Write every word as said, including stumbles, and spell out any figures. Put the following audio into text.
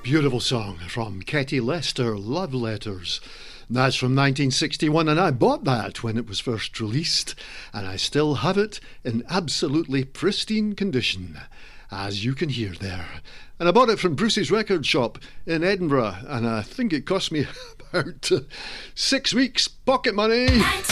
Beautiful song from Ketty Lester, Love Letters. That's from nineteen sixty-one, and I bought that when it was first released, and I still have it in absolutely pristine condition, as you can hear there. And I bought it from Bruce's record shop in Edinburgh, and I think it cost me about uh, six weeks pocket money.